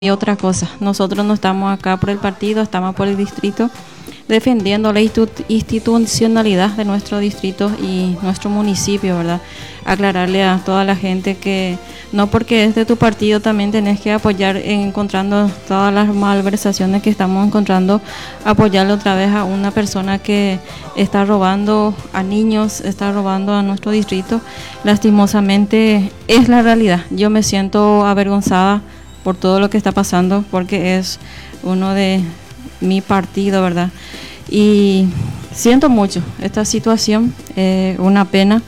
Y otra cosa, nosotros no estamos acá por el partido, estamos por el distrito, defendiendo la institucionalidad de nuestro distrito y nuestro municipio, ¿verdad? Aclararle a toda la gente que no porque es de tu partido también tenés que apoyar encontrando todas las malversaciones que estamos encontrando, apoyarle otra vez a una persona que está robando a niños, está robando a nuestro distrito. Lastimosamente es la realidad. Yo me siento avergonzada por todo lo que está pasando, porque es uno de mi partido, ¿verdad? Y siento mucho esta situación, una pena.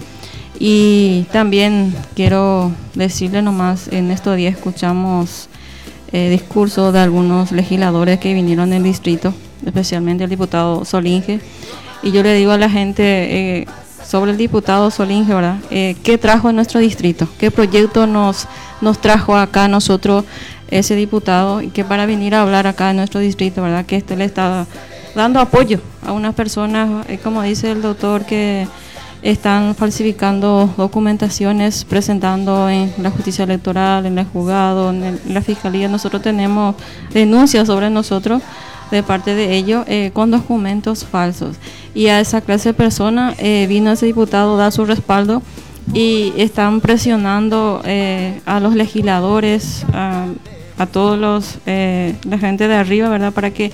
Y también quiero decirle nomás, en estos días escuchamos discursos de algunos legisladores que vinieron del distrito, especialmente el diputado Solinge, y yo le digo a la gente sobre el diputado Solinge, ¿verdad? ¿Qué trajo en nuestro distrito? ¿Qué proyecto nos trajo acá a nosotros ese diputado? Y que para venir a hablar acá en nuestro distrito, ¿verdad? Que le está dando apoyo a unas personas, como dice el doctor, que están falsificando documentaciones, presentando en la justicia electoral, en el juzgado, en la fiscalía. Nosotros tenemos denuncias sobre nosotros de parte de ellos con documentos falsos. Y a esa clase de personas vino ese diputado a dar su respaldo y están presionando a los legisladores, a todos la gente de arriba, ¿verdad? Para que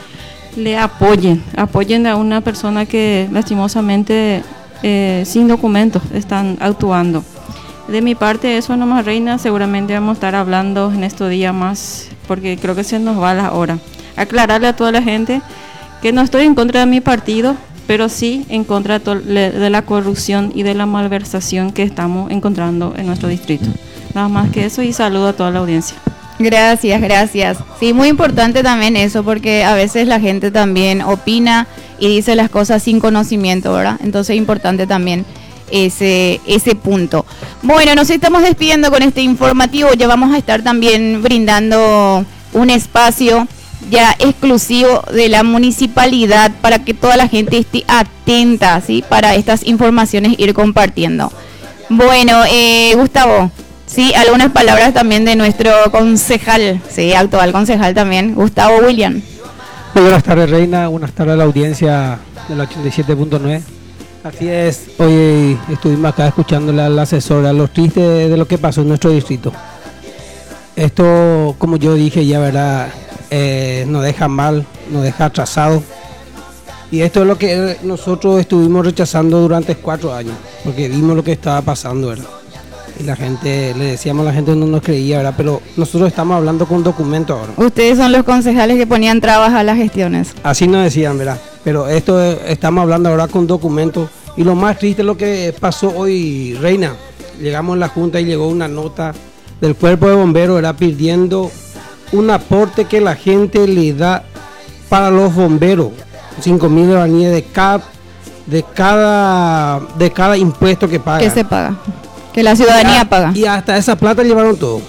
le apoyen a una persona que lastimosamente sin documentos están actuando. De mi parte eso nomás, Reina. Seguramente vamos a estar hablando en estos días más, porque creo que se nos va la hora. Aclararle a toda la gente que no estoy en contra de mi partido, pero sí en contra de la corrupción y de la malversación que estamos encontrando en nuestro distrito. Nada más que eso, y saludo a toda la audiencia. Gracias. Sí, muy importante también eso, porque a veces la gente también opina y dice las cosas sin conocimiento, ¿verdad? Entonces es importante también ese punto. Bueno, nos estamos despidiendo con este informativo. Ya vamos a estar también brindando un espacio ya exclusivo de la municipalidad para que toda la gente esté atenta, ¿sí? Para estas informaciones ir compartiendo. Bueno, Gustavo, sí, algunas palabras también de nuestro concejal, sí, actual concejal también, Gustavo William. Muy buenas tardes, Reina, buenas tardes a la audiencia de la 87.9. Así es, hoy estuvimos acá escuchándole al asesor, a lo triste de lo que pasó en nuestro distrito. Esto, como yo dije ya, ¿verdad? Nos deja mal, nos deja atrasado. Y esto es lo que nosotros estuvimos rechazando durante 4 años, porque vimos lo que estaba pasando, ¿verdad? Y la gente, le decíamos a la gente, no nos creía, ¿verdad? Pero nosotros estamos hablando con documentos ahora. Ustedes son los concejales que ponían trabas a las gestiones. Así nos decían, ¿verdad? Pero esto estamos hablando ahora con documentos. Y lo más triste es lo que pasó hoy, Reina. Llegamos a la Junta y llegó una nota del Cuerpo de Bomberos, ¿verdad? Pidiendo un aporte que la gente le da para los bomberos. 5.000 guaraníes de cada impuesto que pagan. ¿Qué se paga? Que la ciudadanía paga. Y hasta esa plata llevaron todo.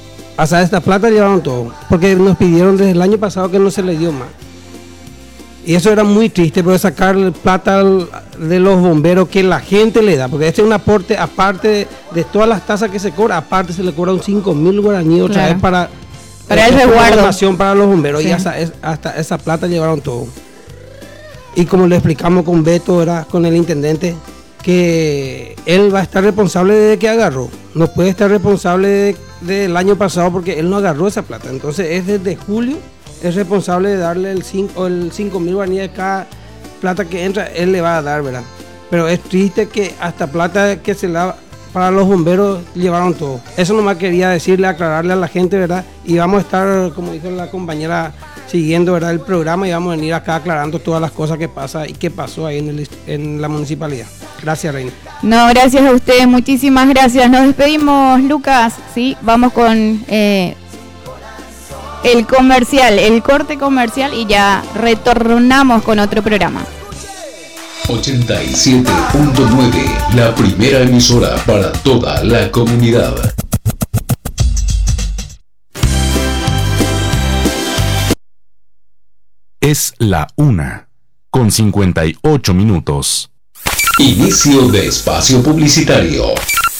Porque nos pidieron desde el año pasado que no se les dio más. Y eso era muy triste, pero sacar plata de los bomberos que la gente le da. Porque este es un aporte, aparte de todas las tasas que se cobra, aparte se le cobra un 5.000 guaraníes otra vez para el resguardo. Para los bomberos. Sí. Y hasta esa plata llevaron todo. Y como le explicamos con Beto, era con el intendente, que él va a estar responsable de que agarró. No puede estar responsable del año pasado porque él no agarró esa plata. Entonces es desde julio, es responsable de darle el 5.000 guaraníes de cada plata que entra, él le va a dar, ¿verdad? Pero es triste que hasta plata que se da para los bomberos llevaron todo. Eso nomás quería decirle, aclararle a la gente, ¿verdad? Y vamos a estar, como dijo la compañera, siguiendo, ¿verdad?, el programa, y vamos a venir acá aclarando todas las cosas que pasa y que pasó ahí en la municipalidad. Gracias, Reina. No, gracias a ustedes, muchísimas gracias. Nos despedimos, Lucas, sí, vamos con el comercial, el corte comercial, y ya retornamos con otro programa. 87.9, la primera emisora para toda la comunidad. Es la 1:58. Inicio de espacio publicitario.